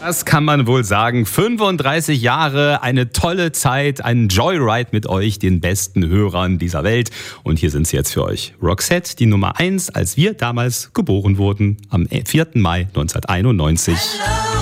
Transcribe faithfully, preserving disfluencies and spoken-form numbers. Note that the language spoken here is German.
Das kann man wohl sagen. fünfunddreißig Jahre, eine tolle Zeit, ein Joyride mit euch, den besten Hörern dieser Welt. Und hier sind sie jetzt für euch. Roxette, die Nummer eins, als wir damals geboren wurden, am vierten Mai neunzehnhunderteinundneunzig.